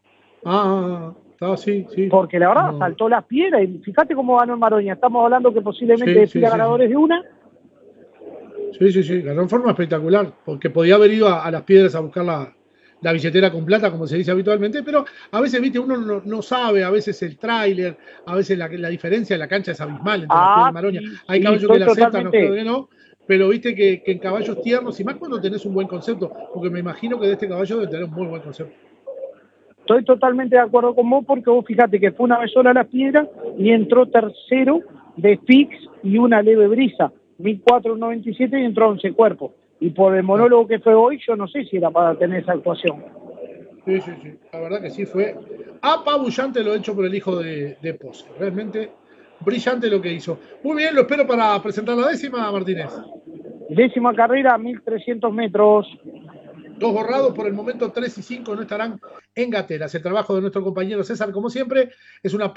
Sí. Porque la verdad, saltó las piedras y fíjate cómo ganó en Maroña. Estamos hablando que posiblemente decida ganadores de una. Sí, ganó en forma espectacular, porque podía haber ido a las piedras a buscar la billetera con plata, como se dice habitualmente, pero a veces, viste, uno no sabe, a veces el tráiler, a veces la diferencia de la cancha es abismal entre las piedras y Maroña. Hay caballos que la aceptan, no creo que no, pero viste que en caballos tiernos, y más cuando tenés un buen concepto, porque me imagino que de este caballo debe tener un muy buen concepto. Estoy totalmente de acuerdo con vos porque vos fíjate que fue una vez sola las piedras y entró tercero de Fix y una leve brisa, 1497 y entró 11 cuerpos. Y por el monólogo que fue hoy, yo no sé si era para tener esa actuación. Sí. La verdad que sí fue apabullante lo hecho por el hijo de Pose. Realmente brillante lo que hizo. Muy bien, lo espero para presentar la décima, Martínez. Décima carrera, 1300 metros. 2 borrados, por el momento 3 y 5 no estarán en gateras. El trabajo de nuestro compañero César, como siempre, es una